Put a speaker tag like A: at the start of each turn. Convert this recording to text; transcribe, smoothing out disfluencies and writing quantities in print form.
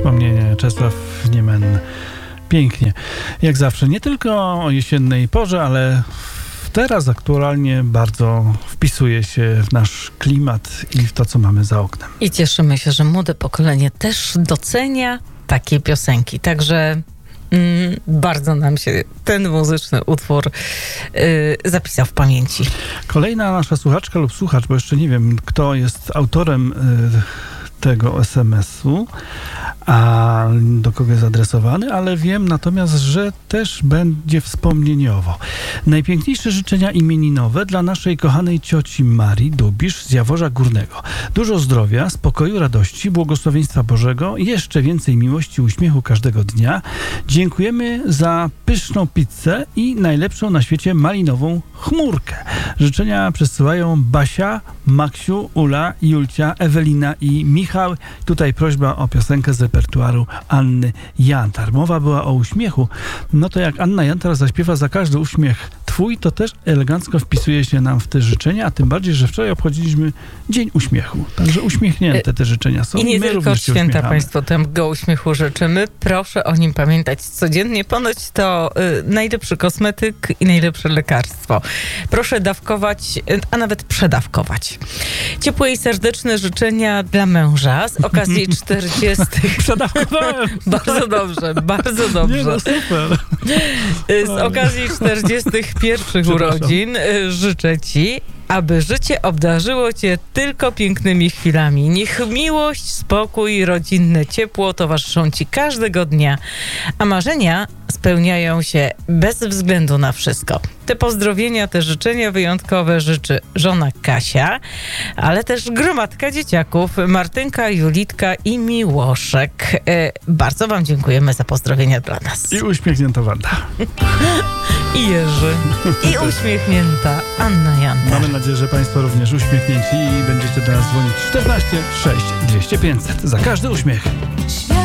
A: wspomnienie Czesław Niemen. Pięknie. Jak zawsze, nie tylko o jesiennej porze, ale teraz aktualnie bardzo wpisuje się w nasz klimat i w to, co mamy za oknem.
B: I cieszymy się, że młode pokolenie też docenia takie piosenki. Także bardzo nam się ten muzyczny utwór zapisał w pamięci.
A: Kolejna nasza słuchaczka lub słuchacz, bo jeszcze nie wiem, kto jest autorem tego SMS-u, a do kogo jest adresowany, ale wiem natomiast, że też będzie wspomnieniowo. Najpiękniejsze życzenia imieninowe dla naszej kochanej cioci Marii Dubisz z Jaworza Górnego. Dużo zdrowia, spokoju, radości, błogosławieństwa Bożego, jeszcze więcej miłości, uśmiechu każdego dnia. Dziękujemy za pyszną pizzę i najlepszą na świecie malinową chmurkę. Życzenia przesyłają Basia, Maksiu, Ula, Julcia, Ewelina i Michał. Tutaj prośba o piosenkę z repertuaru Anny Jantar. Mowa była o uśmiechu. No to jak Anna Jantar zaśpiewa za każdy uśmiech twój, to też elegancko wpisuje się nam w te życzenia, a tym bardziej, że wczoraj obchodziliśmy Dzień Uśmiechu. Także uśmiechnięte te życzenia są.
B: I nie
A: My
B: tylko święta
A: uśmiechamy.
B: Państwo tego uśmiechu życzymy. Proszę o nim pamiętać codziennie. Ponoć to najlepszy kosmetyk i najlepsze lekarstwo. Proszę dawkować, a nawet przedawkować. Ciepłe i serdeczne życzenia dla męża z okazji 40.
A: Przedawkowałem.
B: Bardzo dobrze, bardzo dobrze.
A: Nie, no super.
B: Z okazji 41 urodzin życzę Ci, aby życie obdarzyło Cię tylko pięknymi chwilami. Niech miłość, spokój, rodzinne ciepło towarzyszą Ci każdego dnia, a marzenia spełniają się bez względu na wszystko. Te pozdrowienia, te życzenia wyjątkowe życzy żona Kasia, ale też gromadka dzieciaków, Martynka, Julitka i Miłoszek. Bardzo Wam dziękujemy za pozdrowienia dla nas.
A: I uśmiechnięta Wanda.
B: I Jerzy. I uśmiechnięta Anna Jantar.
A: Mamy nadzieję, że Państwo również uśmiechnięci i będziecie do nas dzwonić 14 6 200 500 za każdy uśmiech.